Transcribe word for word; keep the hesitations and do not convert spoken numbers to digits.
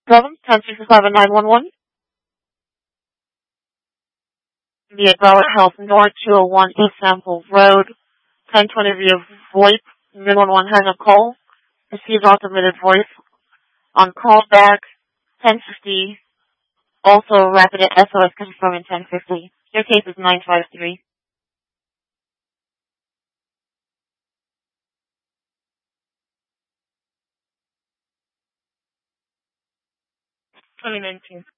seven, ten sixty-seven, nine one one. The Bauer Health North two oh one East Sample Road, ten twenty via VoIP. nine one one has a call. Received automated voice. On callback, ten fifty. Also, rapid S O S confirming ten fifty. Your case is nine five three. twenty nineteen.